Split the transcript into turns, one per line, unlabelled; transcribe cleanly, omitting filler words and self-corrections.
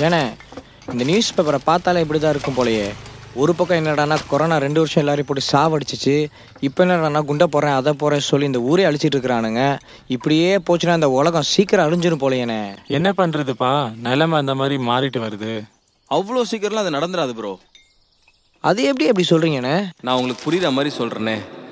ஏண்ணே இந்த நியூஸ் பேப்பரை பார்த்தாலே இப்படி தான் இருக்கும் போலயே. ஒரு பக்கம் என்னடானா கொரோனா 2 வருஷம் எல்லாரையும் போட்டு சாவடிச்சிச்சு. இப்போ என்னடானா குண்டை போடுறேன் அதை போகிறேன் சொல்லி இந்த ஊரே அழிச்சிட்டு இருக்கிறானுங்க. இப்படியே போச்சுன்னா இந்த உலகம் சீக்கிரம் அழிஞ்சிடும் போலையேண்ணே.
என்ன பண்ணுறதுப்பா, நிலைமை அந்த மாதிரி மாறிட்டு வருது.
அவ்வளோ சீக்கிரம்லாம் அது நடந்துடாது ப்ரோ.
அது எப்படி சொல்கிறீங்கண்ணே?
நான் உங்களுக்கு புரியுற மாதிரி சொல்கிறேனே.